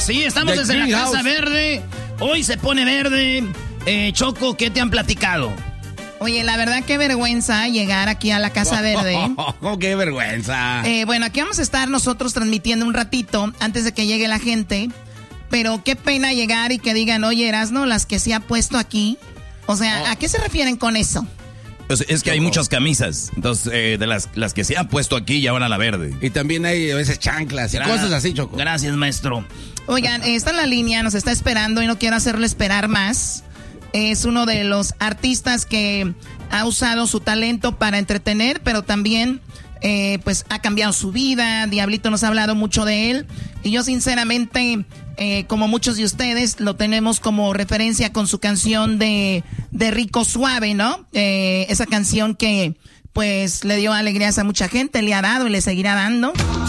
Sí, estamos desde la Casa Verde. Hoy se pone verde. Choco, ¿qué te han platicado? Oye, la verdad, qué vergüenza llegar aquí a la Casa Verde. ¿Cómo qué vergüenza? Bueno, aquí vamos a estar nosotros transmitiendo un ratito antes de que llegue la gente. Pero qué pena llegar y que digan, oye, Erasno, las que se ha puesto aquí. O sea, ¿a qué se refieren con eso? Pues es que hay muchas camisas. Entonces, de las que se han puesto aquí ya van a la verde. Y también hay a veces chanclas y cosas así, Choco. Gracias, maestro. Oigan, está en la línea, nos está esperando y no quiero hacerle esperar más. Es uno de los artistas que ha usado su talento para entretener, pero también pues ha cambiado su vida. Diablito nos ha hablado mucho de él. Y yo sinceramente, como muchos de ustedes, lo tenemos como referencia con su canción de Rico Suave, ¿no? Esa canción que pues le dio alegrías a mucha gente, le ha dado y le seguirá dando.